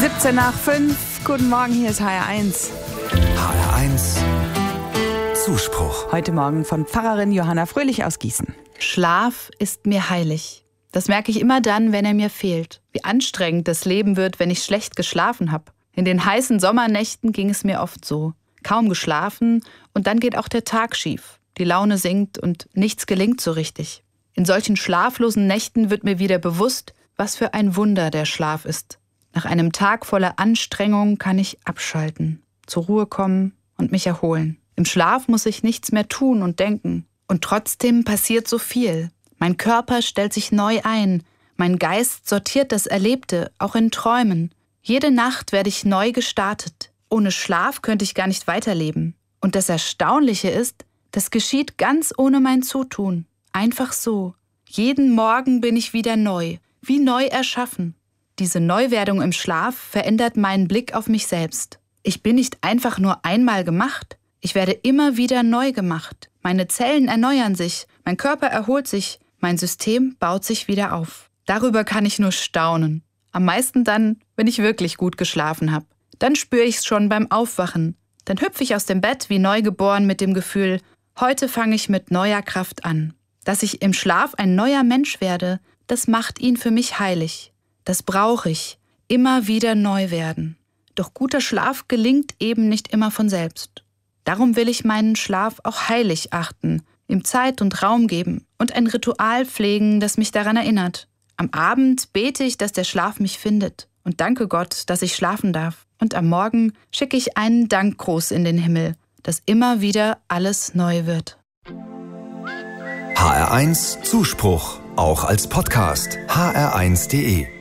17:05. Guten Morgen, hier ist HR1. HR1 Zuspruch. Heute Morgen von Pfarrerin Johanna Fröhlich aus Gießen. Schlaf ist mir heilig. Das merke ich immer dann, wenn er mir fehlt. Wie anstrengend das Leben wird, wenn ich schlecht geschlafen habe. In den heißen Sommernächten ging es mir oft so. Kaum geschlafen und dann geht auch der Tag schief. Die Laune sinkt und nichts gelingt so richtig. In solchen schlaflosen Nächten wird mir wieder bewusst, was für ein Wunder der Schlaf ist. Nach einem Tag voller Anstrengung kann ich abschalten, zur Ruhe kommen und mich erholen. Im Schlaf muss ich nichts mehr tun und denken. Und trotzdem passiert so viel. Mein Körper stellt sich neu ein. Mein Geist sortiert das Erlebte, auch in Träumen. Jede Nacht werde ich neu gestartet. Ohne Schlaf könnte ich gar nicht weiterleben. Und das Erstaunliche ist, das geschieht ganz ohne mein Zutun. Einfach so. Jeden Morgen bin ich wieder neu, wie neu erschaffen. Diese Neuwerdung im Schlaf verändert meinen Blick auf mich selbst. Ich bin nicht einfach nur einmal gemacht. Ich werde immer wieder neu gemacht. Meine Zellen erneuern sich, mein Körper erholt sich, mein System baut sich wieder auf. Darüber kann ich nur staunen. Am meisten dann, wenn ich wirklich gut geschlafen habe. Dann spüre ich es schon beim Aufwachen. Dann hüpfe ich aus dem Bett wie neugeboren mit dem Gefühl, heute fange ich mit neuer Kraft an. Dass ich im Schlaf ein neuer Mensch werde, das macht ihn für mich heilig. Das brauche ich, immer wieder neu werden. Doch guter Schlaf gelingt eben nicht immer von selbst. Darum will ich meinen Schlaf auch heilig achten, ihm Zeit und Raum geben und ein Ritual pflegen, das mich daran erinnert. Am Abend bete ich, dass der Schlaf mich findet und danke Gott, dass ich schlafen darf. Und am Morgen schicke ich einen Dankgruß in den Himmel, dass immer wieder alles neu wird. HR1 Zuspruch, auch als Podcast. hr1.de